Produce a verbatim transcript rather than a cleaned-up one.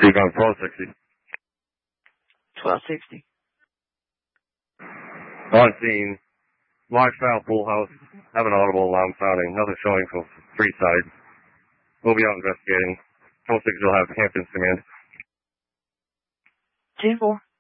You've gone twelve sixty. twelve sixty. On scene. Large foul pool house. Have an audible alarm sounding. Nothing showing from three sides. We'll be out investigating. twelve sixty will have Hampton's command. ten four.